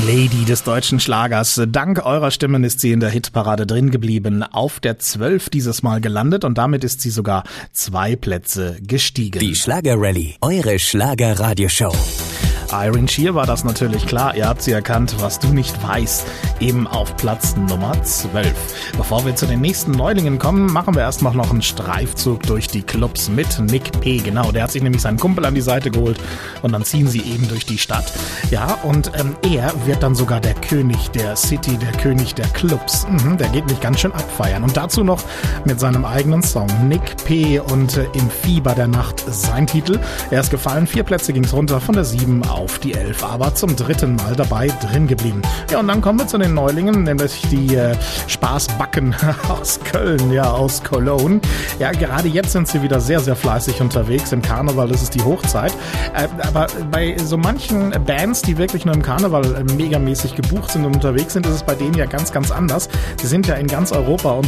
Lady des deutschen Schlagers. Dank eurer Stimmen ist sie in der Hitparade drin geblieben. Auf der 12 dieses Mal gelandet und damit ist sie sogar 2 Plätze gestiegen. Die Schlager-Rallye, eure Schlager-Radioshow. Irene Shear war das natürlich klar, ihr habt sie erkannt, was du nicht weißt, eben auf Platz Nummer 12. Bevor wir zu den nächsten Neulingen kommen, machen wir erstmal noch einen Streifzug durch die Clubs mit Nick P. Genau, der hat sich nämlich seinen Kumpel an die Seite geholt und dann ziehen sie eben durch die Stadt. Ja, und er wird dann sogar der König der City, der König der Clubs. Der geht mich ganz schön abfeiern. Und dazu noch mit seinem eigenen Song Nick P. und Im Fieber der Nacht sein Titel. Er ist gefallen, 4 Plätze ging's runter von der 7 auf die 11, aber zum 3. Mal dabei drin geblieben. Ja, und dann kommen wir zu den Neulingen, nämlich die Spaßbacken aus Köln, ja, aus Cologne. Ja, gerade jetzt sind sie wieder sehr, sehr fleißig unterwegs. Im Karneval ist es die Hochzeit. Aber bei so manchen Bands, die wirklich nur im Karneval megamäßig gebucht sind und unterwegs sind, ist es bei denen ja ganz, ganz anders. Sie sind ja in ganz Europa